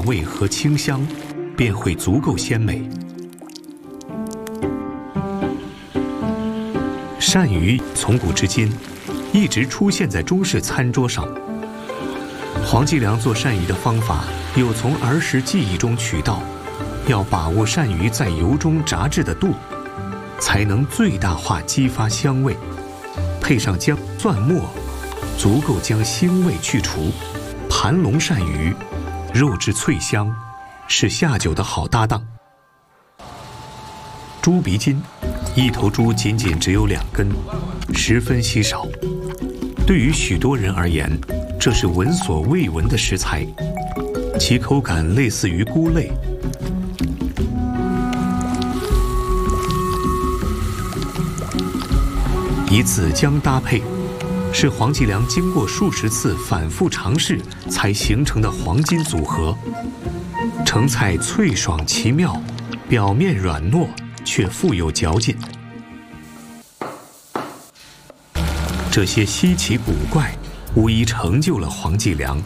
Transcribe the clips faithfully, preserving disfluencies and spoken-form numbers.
味和清香，便会足够鲜美。鳝鱼从古至今一直出现在中式餐桌上。黄继良做鳝鱼的方法又从儿时记忆中取到，要把握鳝鱼在油中炸制的度，才能最大化激发香味，配上姜蒜末，足够将腥味去除。盘龙鳝鱼，肉质脆香，是下酒的好搭档。猪鼻筋，一头猪仅仅只有两根，十分稀少。对于许多人而言，这是闻所未闻的食材，其口感类似于菇类。以子姜搭配，是黄继良经过数十次反复尝试才形成的黄金组合。成菜脆爽奇妙，表面软糯却富有嚼劲。这些稀奇古怪，无疑成就了黄继良。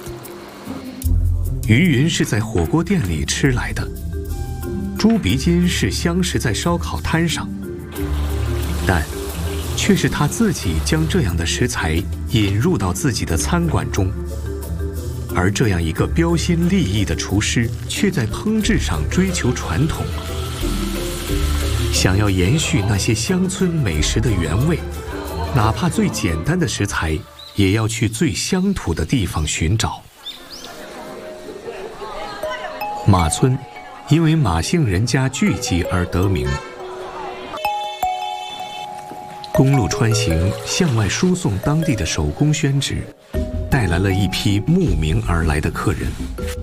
鱼云是在火锅店里吃来的，猪鼻筋是相识在烧烤摊上，但却是他自己将这样的食材引入到自己的餐馆中。而这样一个标新立异的厨师，却在烹制上追求传统，想要延续那些乡村美食的原味，哪怕最简单的食材，也要去最乡土的地方寻找。马村因为马姓人家聚集而得名。公路穿行，向外输送当地的手工宣纸，带来了一批慕名而来的客人。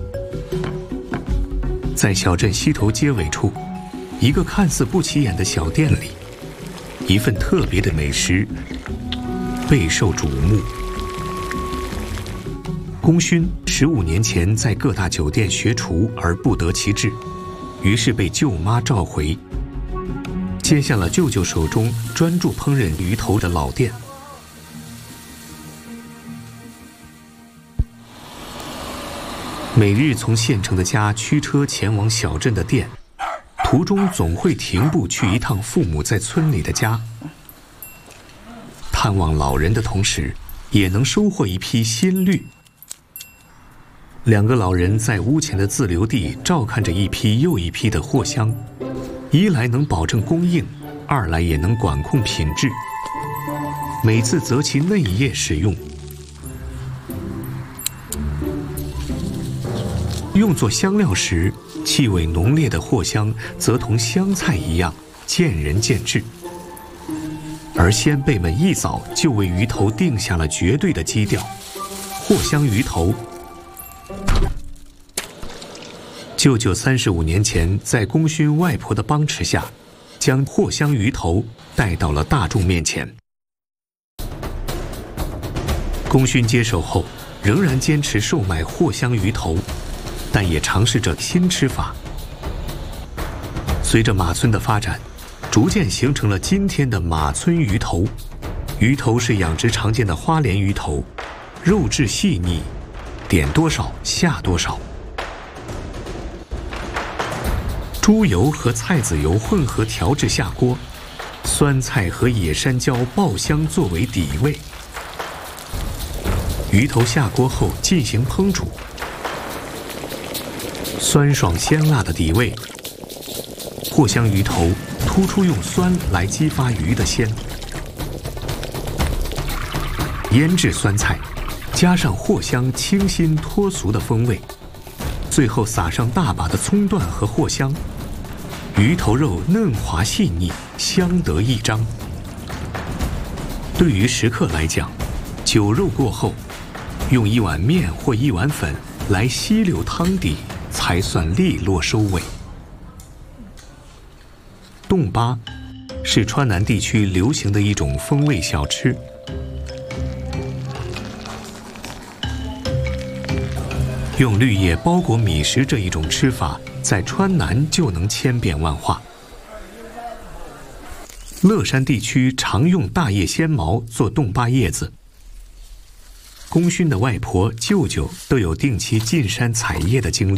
在小镇西头街尾处，一个看似不起眼的小店里，一份特别的美食备受瞩目。功勋十五年前在各大酒店学厨而不得其志，于是被舅妈召回，接下了舅舅手中专注烹饪鱼头的老店。每日从县城的家驱车前往小镇的店，途中总会停步去一趟父母在村里的家，探望老人的同时，也能收获一批新绿。两个老人在屋前的自留地照看着一批又一批的货箱，一来能保证供应，二来也能管控品质。每次择其嫩叶使用，用作香料时，气味浓烈的货香则同香菜一样见仁见智。而先辈们一早就为鱼头定下了绝对的基调，货香鱼头。舅舅三十五年前在功勋外婆的帮持下，将货香鱼头带到了大众面前。功勋接手后，仍然坚持售卖货香鱼头，但也尝试着新吃法。随着马村的发展，逐渐形成了今天的马村鱼头。鱼头是养殖常见的花鲢鱼头，肉质细腻，点多少下多少。猪油和菜籽油混合调制下锅，酸菜和野山椒爆香作为底味。鱼头下锅后进行烹煮，酸爽鲜辣的底味。货香鱼头突出用酸来激发鱼的鲜。腌制酸菜，加上货香清新脱俗的风味，最后撒上大把的葱段和货香，鱼头肉嫩滑细腻，相得益彰。对于食客来讲，酒肉过后，用一碗面或一碗粉来吸溜汤底，才算利落收尾。冻粑是川南地区流行的一种风味小吃。用绿叶包裹米食这一种吃法，在川南就能千变万化。乐山地区常用大叶鲜毛做冻粑叶子。功勋的外婆、舅舅都有定期进山采叶的经历。